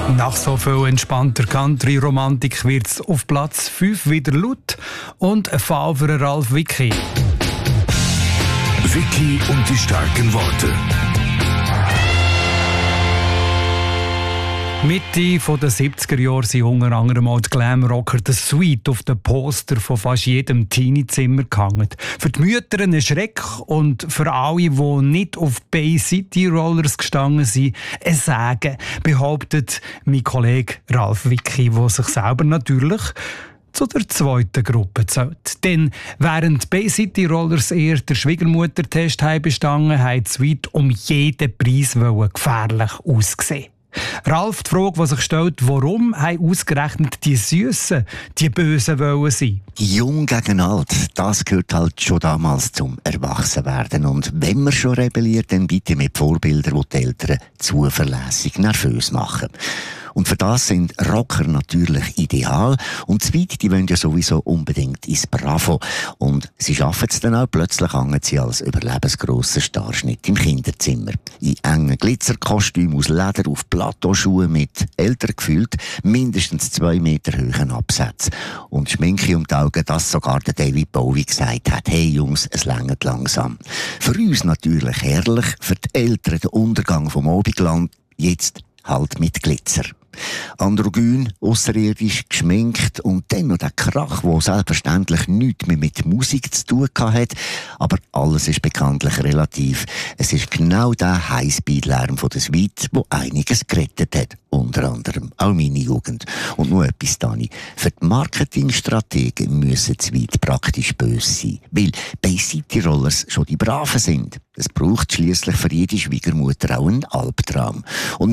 Nach so viel entspannter Country-Romantik wird es auf Platz 5 wieder laut und ein Fall für Ralf Wicki. Wicki und die starken Worte. Mitte der 70er Jahre sind unter anderem auch die Glam-Rocker «The Sweet» auf den Poster von fast jedem Teenie-Zimmer gehangen. Für die Mütter ein Schreck und für alle, die nicht auf Bay City Rollers gestanden sind, ein Segen, behauptet mein Kollege Ralf Wicki, der sich selber natürlich zu der zweiten Gruppe zählt. Denn während Bay City Rollers eher der Schwiegermutter-Test bestanden, haben die Sweet um jeden Preis gefährlich ausgesehen. Ralf, die Frage, die sich stellt, warum haben ausgerechnet die Süssen die Bösen wollen sein? Jung gegen alt, das gehört halt schon damals zum Erwachsenwerden. Und wenn man schon rebelliert, dann bitte mit Vorbildern, die die Eltern zuverlässig nervös machen. Und für das sind Rocker natürlich ideal. Und Sweet, die wollen ja sowieso unbedingt ins Bravo. Und sie schaffen es dann auch. Plötzlich hängen sie als überlebensgrosser Starschnitt im Kinderzimmer. In engen Glitzerkostümen aus Leder auf Plateauschuhen mit älter gefühlt mindestens 2 Meter hohen Absätzen. Und Schminke um die Augen, dass sogar der David Bowie gesagt hat, hey Jungs, es reicht langsam. Für uns natürlich herrlich, für die Eltern der Untergang vom Abendland, jetzt halt mit Glitzer. Androgyn, ausserirdisch, geschminkt und dann noch der Krach, der selbstverständlich nichts mehr mit Musik zu tun hat. Aber alles ist bekanntlich relativ. Es ist genau der Highspeed-Lärm von der Sweet, der einiges gerettet hat. Unter anderem auch meine Jugend. Und noch etwas, Dani. Für die Marketingstrategen müssen die Sweet praktisch böse sein. Weil Bay City Rollers schon die Braven sind. Es braucht schliesslich für jede Schwiegermutter auch einen Albtraum. Und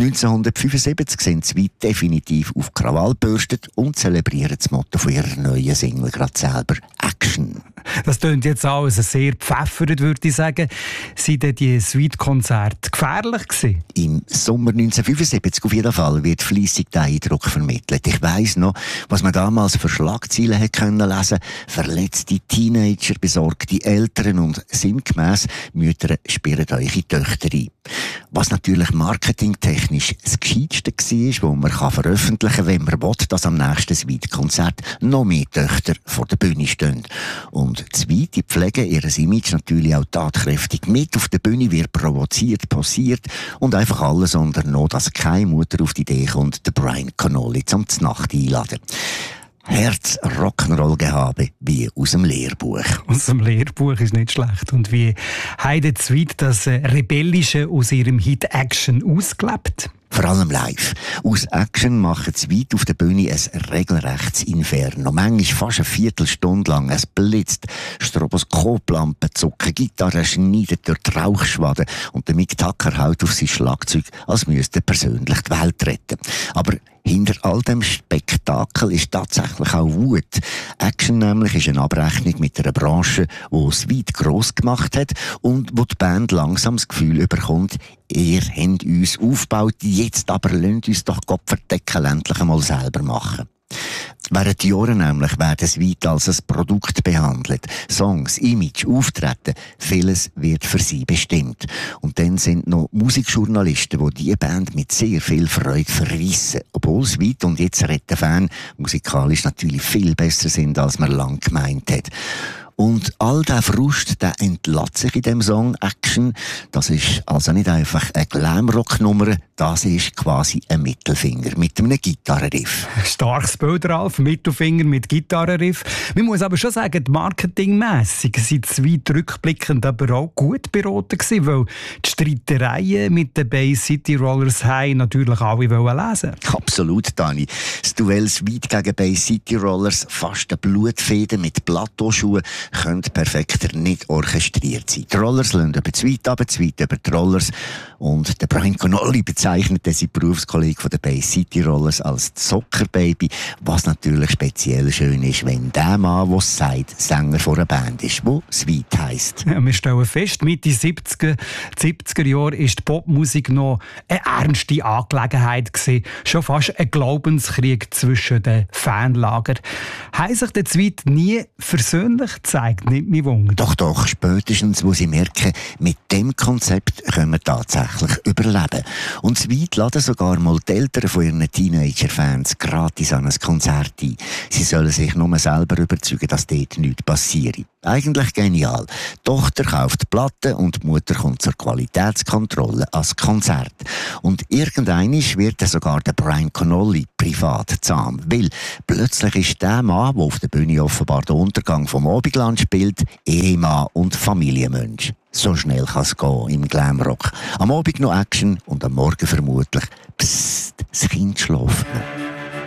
1975 sind Sweet definitiv auf Krawall gebürstet und zelebrieren das Motto von ihrer neuen Single gerade selber: Action. Das klingt jetzt alles sehr gepfeffert, würde ich sagen. Sind denn die Sweet-Konzerte gefährlich gewesen? Im Sommer 1975 auf jeden Fall wird fleissig der Eindruck vermittelt. Ich weiss noch, was man damals für Schlagzeilen lesen konnte. Verletzte Teenager, besorgte Eltern und sinngemäss Mütter sperren eure Töchter ein. Was natürlich marketingtechnisch das Gescheiteste war, was man veröffentlichen kann, wenn man will, dass am nächsten Sweet-Konzert noch mehr Töchter vor der Bühne stehen. Und die Sweet, die pflegen ihr Image natürlich auch tatkräftig mit. Auf der Bühne wird provoziert, posiert und einfach alles unternommen, dass keine Mutter auf die Idee kommt, den Brian Connolly zum Znacht einladen. Herz Rock'n'Roll-Gehabe wie aus dem Lehrbuch. Aus dem Lehrbuch ist nicht schlecht. Und wie haben die Sweet das Rebellische aus ihrem Hit Action ausgelebt? Vor allem live. Aus Action machen sie weit auf der Bühne ein regelrechtes Inferno. Manchmal fast eine Viertelstunde lang. Es blitzt, Stroboskoplampen zucken, Gitarre schneidet durch die Rauchschwaden und der Mick Tucker haut auf sein Schlagzeug, als müsste er persönlich die Welt retten. Aber hinter all dem Spektakel ist tatsächlich auch Wut. Action nämlich ist eine Abrechnung mit einer Branche, die es weit gross gemacht hat und wo die Band langsam das Gefühl bekommt, ihr habt uns aufgebaut, jetzt aber lasst uns doch Gott verdecken, endlich einmal selber machen. Während Jahren nämlich werden Sweet als ein Produkt behandelt. Songs, Image, Auftreten, vieles wird für sie bestimmt. Und dann sind noch Musikjournalisten, die diese Band mit sehr viel Freude verrissen. Obwohl Sweet und jetzt retten Fan musikalisch natürlich viel besser sind, als man lang gemeint hat. Und all der Frust, der entlässt sich in dem Song Action. Das ist also nicht einfach eine Glam-Rock-Nummer, das ist quasi ein Mittelfinger mit einem Gitarrenriff. Starkes Bild, Ralf, Mittelfinger mit Gitarrenriff. Man muss aber schon sagen, marketingmässig sind Sweet rückblickend aber auch gut beraten gewesen, weil die Streitereien mit den Bay City Rollers haben natürlich alle lesen. Absolut, Dani. Das Duell Sweet gegen Bay City Rollers, fast eine Blutfehde mit Plateauschuhen, könnte perfekter nicht orchestriert sein. Die Rollers lassen über die Sweet ab, die Sweet über die Rollers. Und der Brian Connolly bezeichnet seinen Berufskollegen von der Bay City Rollers als Zockerbaby, was natürlich speziell schön ist, wenn der Mann, der es sagt, Sänger von einer Band ist, die Sweet heisst. Ja, wir stellen fest, Mitte 70er Jahre war die Popmusik noch eine ernste Angelegenheit gewesen. Schon fast ein Glaubenskrieg zwischen den Fanlagern. Haben sich die Sweet nie versöhnlich gezeigt, nicht mehr Wunder? Doch, spätestens, wo sie merken, mit dem Konzept können wir tatsächlich überleben. Und Und Sweet laden sogar mal die Eltern von ihren Teenager-Fans gratis an ein Konzert ein. Sie sollen sich nur selber überzeugen, dass dort nichts passiert. Eigentlich genial. Die Tochter kauft Platten und die Mutter kommt zur Qualitätskontrolle ans Konzert. Und irgendeinmal wird dann sogar der Brian Connolly privat zahm. Weil plötzlich ist der Mann, der auf der Bühne offenbar den Untergang vom Abendland spielt, Ehemann und Familienmensch. So schnell kann es gehen im Glamrock. Am Abend noch Action und am Morgen vermutlich, psst, das Kind schläft noch.